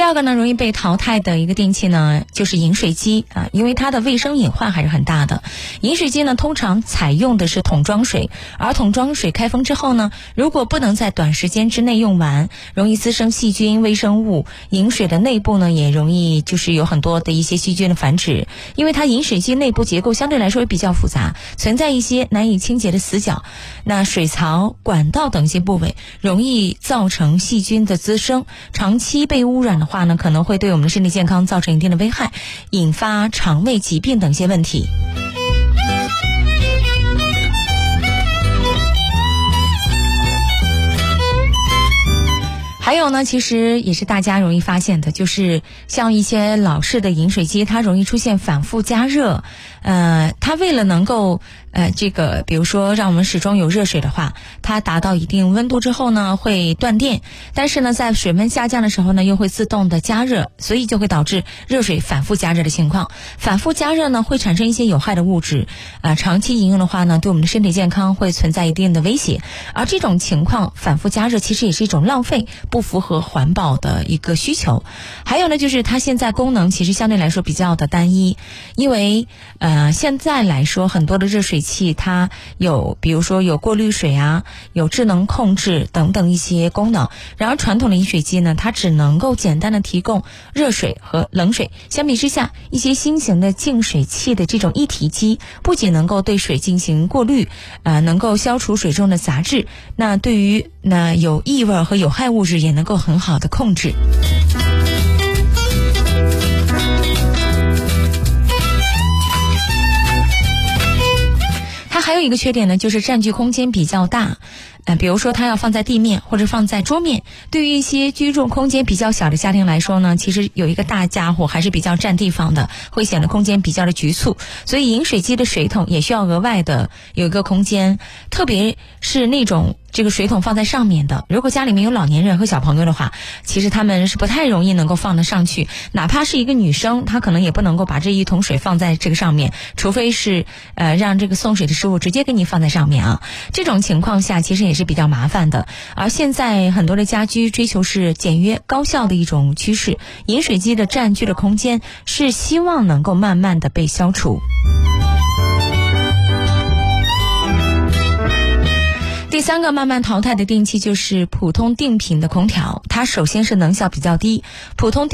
二个呢，容易被淘汰的一个电器呢，就是饮水机啊，因为它的卫生隐患还是很大的。饮水机呢，通常采用的是桶装水，而桶装水开封之后呢，如果不能在短时间之内用完，容易滋生细菌、微生物。饮水的内部呢，也容易就是有很多的一些细菌的繁殖，因为它饮水机内部结构相对来说也比较复杂，存在一些难以清洁的死角，那水槽、管道等一些部位容易造成细菌的滋生，长期被污染的话呢，可能会对我们的身体健康造成一定的危害，引发肠胃疾病等一些问题。还有呢，其实也是大家容易发现的，就是像一些老式的饮水机，它容易出现反复加热。它为了能够比如说让我们始终有热水的话，它达到一定温度之后呢会断电，但是呢在水温下降的时候呢又会自动的加热，所以就会导致热水反复加热的情况。反复加热呢会产生一些有害的物质，长期饮用的话呢对我们的身体健康会存在一定的威胁。而这种情况反复加热其实也是一种浪费，不符合环保的一个需求。还有呢就是它现在功能其实相对来说比较的单一，因为现在来说很多的热水器它有比如说有过滤水啊，有智能控制等等一些功能，然而传统的饮水机呢它只能够简单的提供热水和冷水。相比之下，一些新型的净水器的这种一体机不仅能够对水进行过滤，能够消除水中的杂质，那对于有异味和有害物质也能够很好的控制。它还有一个缺点呢，就是占据空间比较大。比如说它要放在地面或者放在桌面，对于一些居住空间比较小的家庭来说呢，其实有一个大家伙还是比较占地方的，会显得空间比较的局促。所以饮水机的水桶也需要额外的有一个空间，特别是那种这个水桶放在上面的，如果家里面有老年人和小朋友的话，其实他们是不太容易能够放得上去，哪怕是一个女生，她可能也不能够把这一桶水放在这个上面，除非是让这个送水的师傅直接给你放在上面啊。这种情况下其实也是比较麻烦的。而现在很多的家居追求是简约高效的一种趋势，饮水机的占据的空间是希望能够慢慢的被消除。第三个慢慢淘汰的电器就是普通定频的空调，它首先是能效比较低，普通